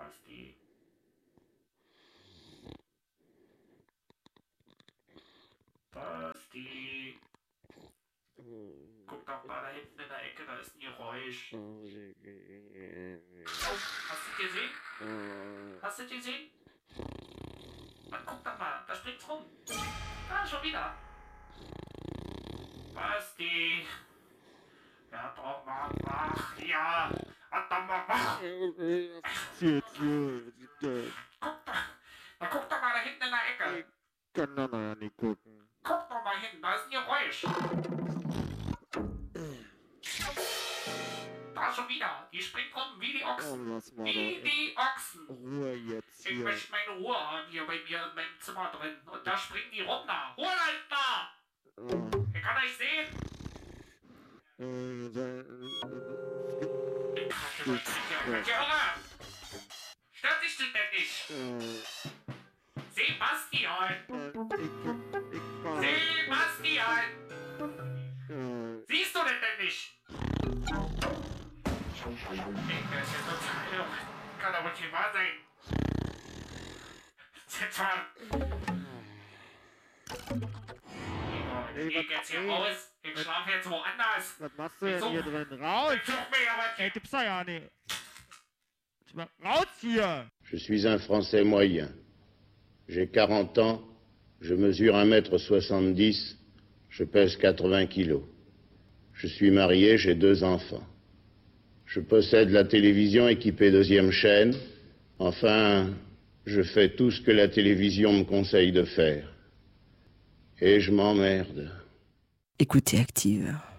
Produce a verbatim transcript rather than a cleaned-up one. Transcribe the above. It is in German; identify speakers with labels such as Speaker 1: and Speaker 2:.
Speaker 1: Basti. Basti. Guck doch mal da hinten in der Ecke, da ist ein Geräusch. Hast du gesehen? Hast du gesehen? Mann, guck doch mal, da springt's rum. Da, schon wieder. Basti. Ja, doch mal wach. Ja. Hat doch mal wach. Guck doch. Na, guck doch mal da hinten in der Ecke.
Speaker 2: Ich kann da noch nicht gucken.
Speaker 1: Guck doch mal hin, da ist ein Geräusch. Da schon wieder. Die springt rum wie die Ochsen.
Speaker 2: Oh, lass mal
Speaker 1: Wie
Speaker 2: doch
Speaker 1: die Ochsen.
Speaker 2: Ruhe jetzt
Speaker 1: Ich
Speaker 2: hier.
Speaker 1: möchte meine Ruhe haben hier bei mir in meinem Zimmer drin. Und da springen die rum da. Ruhe halt da.
Speaker 2: Oh.
Speaker 1: Ich kann euch sehen.
Speaker 2: Äh, da-
Speaker 1: Kacke, was ist hier? Seid ihr irre? Stört dich denn denn nicht?
Speaker 2: äh,
Speaker 1: Sebastian.
Speaker 2: äh, ich, ich kann,
Speaker 1: Sebastian.
Speaker 2: äh,
Speaker 1: Siehst du denn denn nicht? Ich werde hier total irre. Kann aber nicht wahr sein. Zitzer. Ich geh jetzt hier raus. Ich schlafe jetzt woanders.
Speaker 2: was machst du denn
Speaker 1: Wieso?
Speaker 2: hier drin? Raus!
Speaker 1: Ich such mir ja was.
Speaker 2: Ey, gibt's da ja nicht. Raus hier!
Speaker 3: Je suis un Français moyen. J'ai quarante ans, je mesure un mètre soixante-dix, je pèse quatre-vingts kilos. Je suis marié, j'ai deux enfants. Je possède la télévision équipée deuxième chaîne. Enfin, je fais tout ce que la télévision me conseille de faire. Et je m'emmerde.
Speaker 4: Écoutez Active.